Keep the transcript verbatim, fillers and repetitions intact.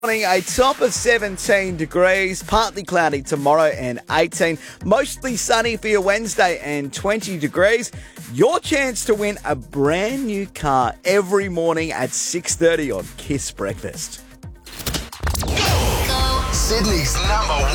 Morning, a top of seventeen degrees, partly cloudy tomorrow and eighteen. Mostly sunny for your Wednesday and twenty degrees. Your chance to win a brand new car every morning at six thirty on Kiss Breakfast. Sydney's number